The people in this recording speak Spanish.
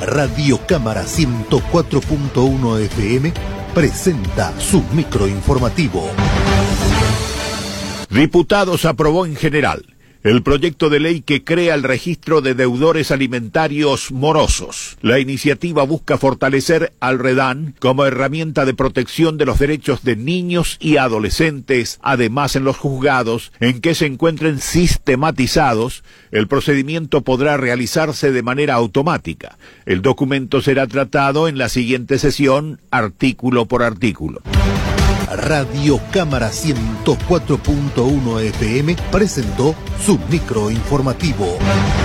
Radio Cámara 104.1 FM presenta su microinformativo. Diputados aprobó en general el proyecto de ley que crea el registro de deudores alimentarios morosos. La iniciativa busca fortalecer al REDAN como herramienta de protección de los derechos de niños y adolescentes. Además, en los juzgados en que se encuentren sistematizados, el procedimiento podrá realizarse de manera automática. El documento será tratado en la siguiente sesión, artículo por artículo. Radio Cámara 104.1 FM presentó su microinformativo.